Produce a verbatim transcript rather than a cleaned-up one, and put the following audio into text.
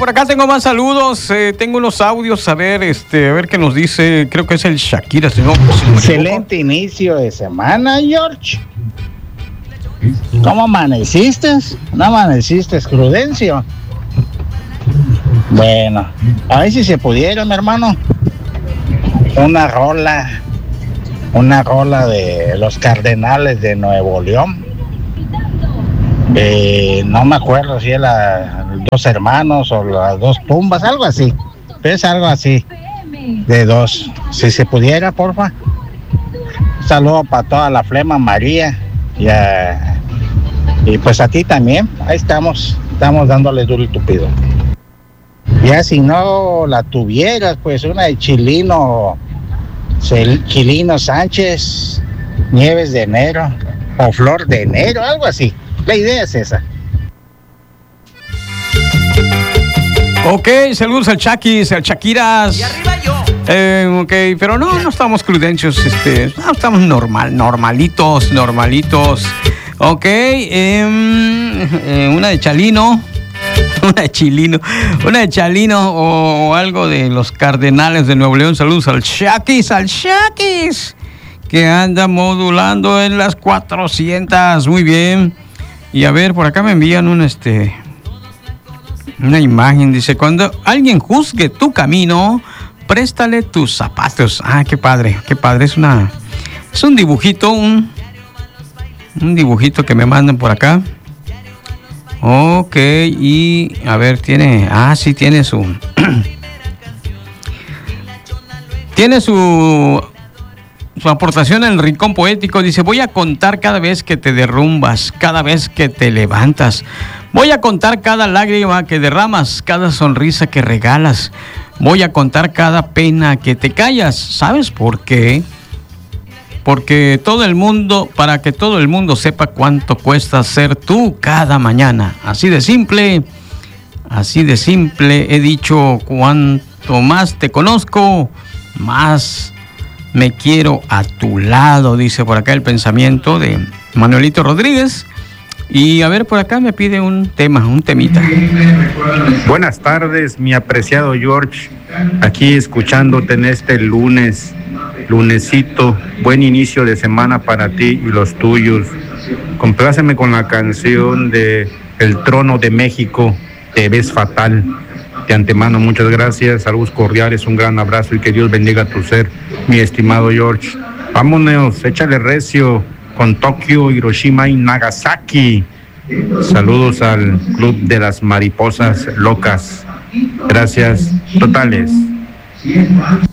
por acá tengo más saludos, eh, tengo unos audios, a ver, este, a ver qué nos dice, creo que es el Shakira, si no, si no Excelente inicio de semana, George. ¿Cómo amaneciste? ¿No amaneciste, Prudencio? Bueno, a ver si se pudiera, mi hermano. Una rola, una rola de los Cardenales de Nuevo León. Eh, no me acuerdo si es la Dos Hermanos o las Dos Tumbas, algo así. Es algo así, de dos. Si se pudiera, porfa. Un saludo para toda la flema María y, a, y pues a ti también. Ahí estamos, estamos dándole duro y tupido. Ya si no la tuvieras, pues una de Chilino, Chilino Sánchez, Nieves de Enero o Flor de Enero, algo así. La idea es esa. Ok, saludos al Chakis, al Shakiras. Y arriba yo. Eh, ok, pero no, no estamos crudencios, este, no, estamos normal, normalitos, normalitos. Ok, eh, eh, una de Chalino, una de Chilino, una de Chalino o, o algo de los Cardenales de Nuevo León. Saludos al Shakis, al Shakis, que anda modulando en las cuatrocientas, muy bien. Y a ver, por acá me envían un este una imagen, dice, cuando alguien juzgue tu camino, préstale tus zapatos. Ah, qué padre, qué padre, es una es un dibujito, un un dibujito que me mandan por acá. Ok, y a ver, tiene, ah, sí tiene su tiene su Su aportación en el rincón poético. Dice, voy a contar cada vez que te derrumbas, cada vez que te levantas. Voy a contar cada lágrima que derramas, cada sonrisa que regalas. Voy a contar cada pena que te callas. ¿Sabes por qué? Porque todo el mundo, para que todo el mundo sepa cuánto cuesta ser tú cada mañana. Así de simple, así de simple he dicho, cuanto más te conozco, más me quiero a tu lado, dice por acá el pensamiento de Manuelito Rodríguez. Y a ver, por acá me pide un tema, un temita. Buenas tardes, mi apreciado George. Aquí escuchándote en este lunes, lunesito. Buen inicio de semana para ti y los tuyos. Compláceme con la canción de El Trono de México, Te ves fatal. De antemano, muchas gracias, saludos cordiales, un gran abrazo y que Dios bendiga tu ser, mi estimado George. Vámonos, échale recio con Tokio, Hiroshima y Nagasaki. Saludos al Club de las Mariposas Locas. Gracias totales.